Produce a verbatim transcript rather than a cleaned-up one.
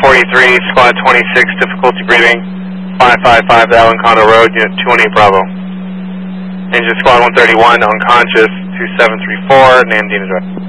forty-three, Squad twenty-six, difficulty breathing, five five five to Allen Condo Road, Unit two one eight Bravo. Engine Squad one thirty-one, unconscious, two seven three four, Nandina Drive.